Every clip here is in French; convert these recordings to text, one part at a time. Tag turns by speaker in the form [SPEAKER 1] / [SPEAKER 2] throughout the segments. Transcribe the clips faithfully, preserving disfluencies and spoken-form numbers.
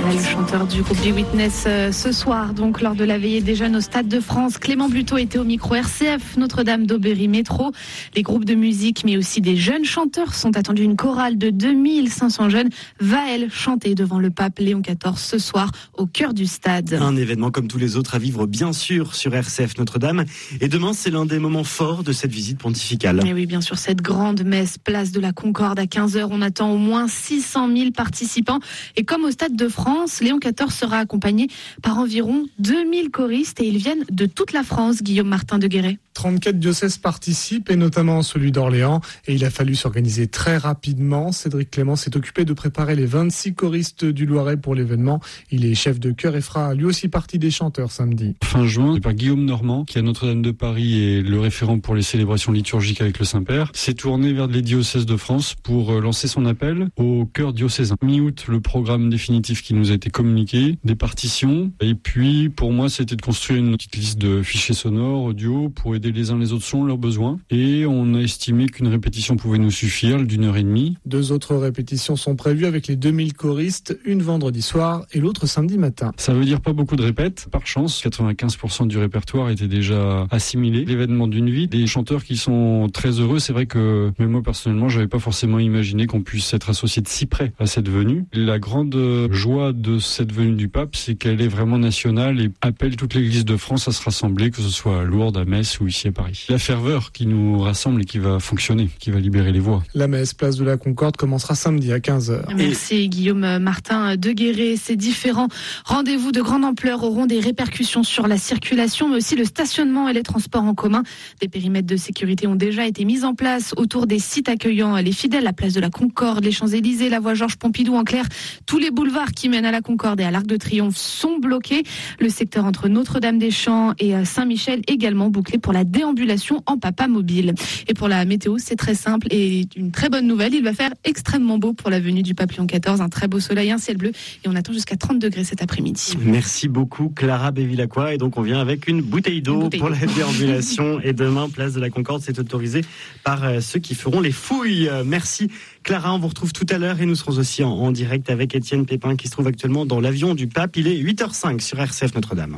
[SPEAKER 1] Voilà le chanteur du groupe Be Witness euh, ce soir, donc lors de la veillée des jeunes au Stade de France. Clément Buteau était au micro. R C F, Notre-Dame d'Aubéry Métro. Les groupes de musique, mais aussi des jeunes chanteurs sont attendus. Une chorale de deux mille cinq cents jeunes va, elle, chanter devant le pape Léon quatorze ce soir au cœur du stade.
[SPEAKER 2] Un événement comme tous les autres à vivre, bien sûr, sur R C F Notre-Dame. Et demain, c'est l'un des moments forts de cette visite pontificale.
[SPEAKER 1] Et oui, bien sûr, cette grande messe, place de la Concorde à quinze heures. On attend au moins six cent mille participants. Et comme au Stade de France, Léon quatorze sera accompagné par environ deux mille choristes et ils viennent de toute la France. Guillaume Martin de Guéret.
[SPEAKER 3] trente-quatre diocèses participent et notamment celui d'Orléans. Et il a fallu s'organiser très rapidement. Cédric Clément s'est occupé de préparer les vingt-six choristes du Loiret pour l'événement. Il est chef de chœur et fera lui aussi partie des chanteurs samedi.
[SPEAKER 4] Fin juin, c'est par Guillaume Normand, qui à Notre-Dame de Paris est le référent pour les célébrations liturgiques avec le Saint-Père, s'est tourné vers les diocèses de France pour lancer son appel au chœur diocésain. Mi-août, le programme définitif qui nous a été communiqué, des partitions. Et puis, pour moi, c'était de construire une petite liste de fichiers sonores, audio, pour aider les uns les autres selon leurs besoins. Et on a estimé qu'une répétition pouvait nous suffire d'une heure et demie.
[SPEAKER 3] Deux autres répétitions sont prévues avec les deux mille choristes, une vendredi soir et l'autre samedi matin.
[SPEAKER 4] Ça veut dire pas beaucoup de répètes. Par chance, quatre-vingt-quinze pour cent du répertoire était déjà assimilé. L'événement d'une vie, des chanteurs qui sont très heureux. C'est vrai que, même moi personnellement, j'avais pas forcément imaginé qu'on puisse être associé de si près à cette venue. La grande joie de cette venue du pape, c'est qu'elle est vraiment nationale et appelle toute l'église de France à se rassembler, que ce soit à Lourdes, à Metz ou ici à Paris. La ferveur qui nous rassemble et qui va fonctionner, qui va libérer les voix.
[SPEAKER 3] La messe place de la Concorde commencera samedi à quinze heures.
[SPEAKER 1] Merci et... Guillaume Martin de Guéret. Ces différents rendez-vous de grande ampleur auront des répercussions sur la circulation, mais aussi le stationnement et les transports en commun. Des périmètres de sécurité ont déjà été mis en place autour des sites accueillant les fidèles, la place de la Concorde, les Champs-Élysées, la voie Georges Pompidou. En clair, tous les boulevards qui mènent à la Concorde et à l'Arc de Triomphe sont bloqués. Le secteur entre Notre-Dame-des-Champs et Saint-Michel également bouclé pour la déambulation en papa mobile. Et pour la météo, c'est très simple et une très bonne nouvelle. Il va faire extrêmement beau pour la venue du pape Léon quatorze. Un très beau soleil, un ciel bleu et on attend jusqu'à trente degrés cet après-midi.
[SPEAKER 2] Merci beaucoup Clara Bévilacqua. Et donc on vient avec une bouteille d'eau une bouteille pour d'eau. La déambulation. Et demain, place de la Concorde, c'est autorisé par ceux qui feront les fouilles. Merci Clara, on vous retrouve tout à l'heure et nous serons aussi en, en direct avec Étienne Pépin qui se trouve actuellement dans l'avion du pape. Il est huit heures cinq sur R C F Notre-Dame.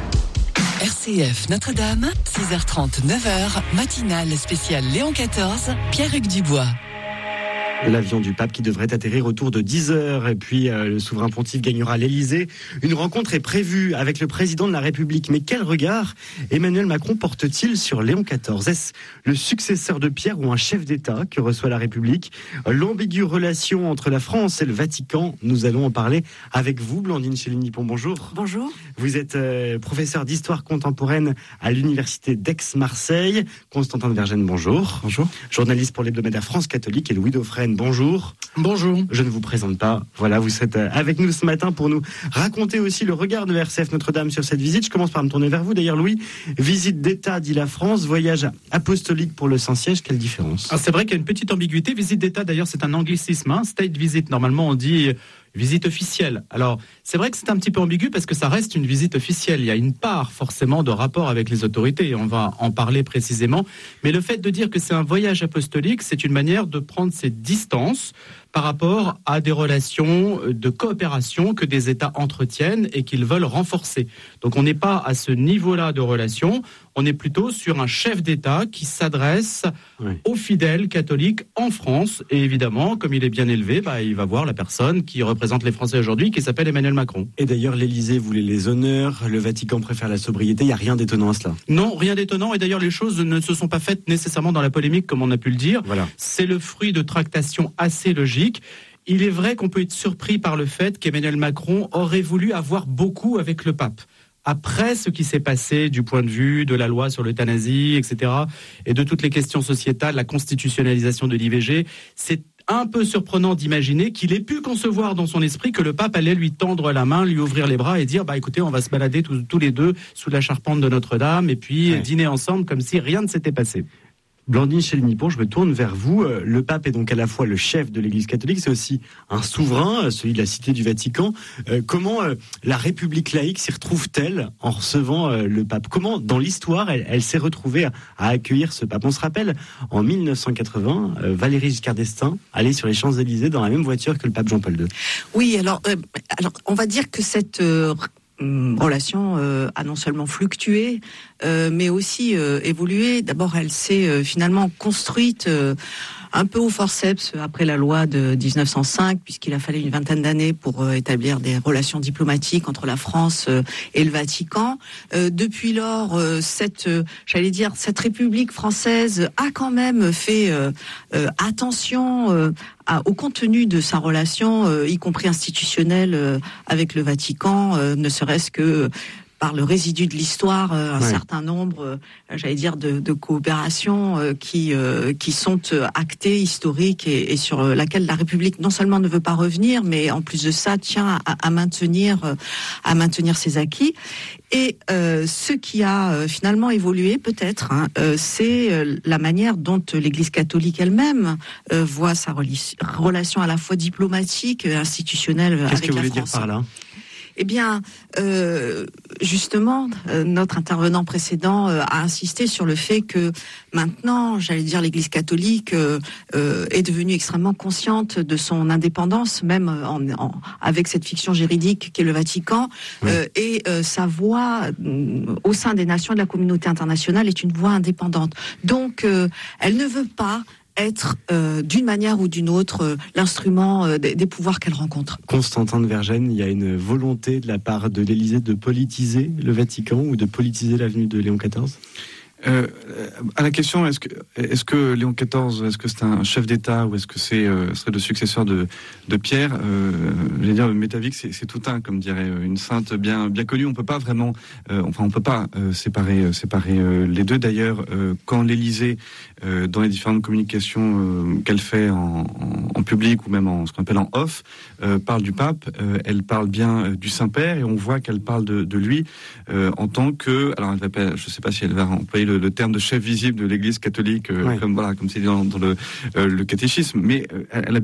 [SPEAKER 5] R C F Notre-Dame, six heures trente, neuf heures, matinale spéciale Léon quatorze, Pierre-Hugues Dubois.
[SPEAKER 2] L'avion du pape qui devrait atterrir autour de dix heures et puis euh, le souverain pontife gagnera l'Elysée. Une rencontre est prévue avec le président de la République. Mais quel regard Emmanuel Macron porte-t-il sur Léon quatorze? Est-ce le successeur de Pierre ou un chef d'État que reçoit la République? L'ambiguë relation entre la France et le Vatican, nous allons en parler avec vous, Blandine Chéline-Nippon. Bonjour.
[SPEAKER 6] Bonjour.
[SPEAKER 2] Vous êtes euh, professeur d'histoire contemporaine à l'université d'Aix-Marseille. Constantin de Vergennes, bonjour.
[SPEAKER 3] Bonjour.
[SPEAKER 2] Journaliste pour l'hebdomadaire France Catholique et Louis Dauphren. Bonjour.
[SPEAKER 3] Bonjour.
[SPEAKER 2] Je ne vous présente pas. Voilà, vous êtes avec nous ce matin pour nous raconter aussi le regard de R C F Notre-Dame sur cette visite. Je commence par me tourner vers vous. D'ailleurs, Louis, visite d'État, dit la France, voyage apostolique pour le Saint-Siège. Quelle différence?
[SPEAKER 6] Ah, c'est vrai qu'il y a une petite ambiguïté. Visite d'État, d'ailleurs, c'est un anglicisme. Hein. State visit, normalement, on dit visite officielle. Alors, c'est vrai que c'est un petit peu ambigu parce que ça reste une visite officielle. Il y a une part, forcément, de rapport avec les autorités. Et on va en parler précisément. Mais le fait de dire que c'est un voyage apostolique, c'est une manière de prendre ses distances par rapport à des relations de coopération que des États entretiennent et qu'ils veulent renforcer. Donc on n'est pas à ce niveau-là de relation, on est plutôt sur un chef d'État qui s'adresse oui. aux fidèles catholiques en France. Et évidemment, comme il est bien élevé, bah, il va voir la personne qui représente les Français aujourd'hui, qui s'appelle Emmanuel Macron.
[SPEAKER 2] Et d'ailleurs, l'Élysée voulait les honneurs, le Vatican préfère la sobriété, il n'y a rien d'étonnant à cela.
[SPEAKER 6] Non, rien d'étonnant. Et d'ailleurs, les choses ne se sont pas faites nécessairement dans la polémique, comme on a pu le dire.
[SPEAKER 2] Voilà.
[SPEAKER 6] C'est le fruit de tractations assez logiques. Il est vrai qu'on peut être surpris par le fait qu'Emmanuel Macron aurait voulu avoir beaucoup avec le pape. Après ce qui s'est passé du point de vue de la loi sur l'euthanasie, et cetera, et de toutes les questions sociétales, la constitutionnalisation de l'I V G, c'est un peu surprenant d'imaginer qu'il ait pu concevoir dans son esprit que le pape allait lui tendre la main, lui ouvrir les bras et dire bah écoutez, on va se balader tous, tous les deux sous la charpente de Notre-Dame et puis ouais. dîner ensemble comme si rien ne s'était passé.
[SPEAKER 2] Blandine Chéligny-Pont, je me tourne vers vous. Le pape est donc à la fois le chef de l'Église catholique, c'est aussi un souverain, celui de la Cité du Vatican. Euh, comment euh, la République laïque s'y retrouve-t-elle en recevant euh, le pape? Comment, dans l'histoire, elle, elle s'est retrouvée à, à accueillir ce pape? On se rappelle, en mille neuf cent quatre-vingts, euh, Valéry Giscard d'Estaing allait sur les Champs-Élysées dans la même voiture que le pape Jean-Paul deux.
[SPEAKER 7] Oui, alors, euh, alors on va dire que cette... Euh, relation euh, a non seulement fluctué, euh, mais aussi euh, évolué. D'abord, elle s'est euh, finalement construite euh, un peu au forceps après la loi de dix-neuf cent cinq, puisqu'il a fallu une vingtaine d'années pour euh, établir des relations diplomatiques entre la France euh, et le Vatican. Euh, depuis lors, euh, cette, euh, j'allais dire, cette République française a quand même fait euh, euh, attention euh, à, au contenu de sa relation, euh, y compris institutionnelle, euh, avec le Vatican, euh, ne serait-ce que par le résidu de l'histoire, euh, un ouais. certain nombre, euh, j'allais dire, de, de coopérations euh, qui euh, qui sont euh, actées, historiques, et, et sur euh, laquelle la République non seulement ne veut pas revenir, mais en plus de ça tient à, à maintenir euh, à maintenir ses acquis. Et euh, ce qui a euh, finalement évolué, peut-être, hein, euh, c'est euh, la manière dont l'Église catholique elle-même euh, voit sa reli- relation à la fois diplomatique, institutionnelle
[SPEAKER 2] Qu'est-ce
[SPEAKER 7] avec la France.
[SPEAKER 2] Qu'est-ce que vous voulez dire par là ?
[SPEAKER 7] Eh bien, euh, justement, euh, notre intervenant précédent euh, a insisté sur le fait que maintenant, j'allais dire, l'Église catholique euh, euh, est devenue extrêmement consciente de son indépendance, même en, en, avec cette fiction juridique qu'est le Vatican, oui. euh, et euh, sa voix euh, au sein des nations et de la communauté internationale est une voix indépendante. Donc, euh, elle ne veut pas être euh, d'une manière ou d'une autre euh, l'instrument euh, des, des pouvoirs qu'elle rencontre.
[SPEAKER 2] Constantin de Vergennes, il y a une volonté de la part de l'Élysée de politiser le Vatican ou de politiser l'avenue de Léon quatorze ?
[SPEAKER 8] Euh, à la question, est-ce que, est-ce que Léon quatorze, est-ce que c'est un chef d'État ou est-ce que c'est euh, serait le successeur de, de Pierre euh, Je veux dire, Métavique, c'est, c'est tout un, comme dirait une sainte bien, bien connue. On peut pas vraiment, euh, enfin, on peut pas euh, séparer, séparer euh, les deux. D'ailleurs, euh, quand l'Élysée, euh, dans les différentes communications euh, qu'elle fait en, en, en public ou même en ce qu'on appelle en off, euh, parle du pape, euh, elle parle bien euh, du Saint-Père et on voit qu'elle parle de, de lui euh, en tant que, alors elle va pas, je sais pas si elle va employer Le, le terme de chef visible de l'Église catholique, euh, ouais. comme voilà, comme c'est dit dans, dans le, euh, le catéchisme, mais euh, elle a